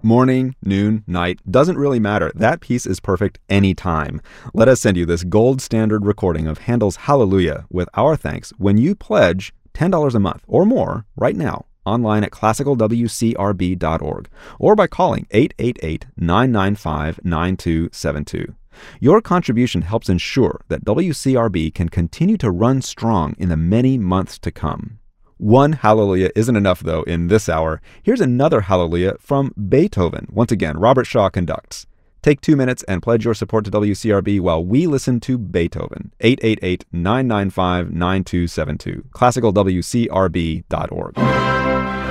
Morning, noon, night, doesn't really matter. That piece is perfect anytime. Let us send you this gold standard recording of Handel's Hallelujah with our thanks when you pledge $10 a month or more right now online at classicalwcrb.org or by calling 888-995-9272. Your contribution helps ensure that WCRB can continue to run strong in the many months to come. One hallelujah isn't enough, though, in this hour. Here's another hallelujah from Beethoven. Once again, Robert Shaw conducts. Take 2 minutes and pledge your support to WCRB while we listen to Beethoven. 888-995-9272. ClassicalWCRB.org.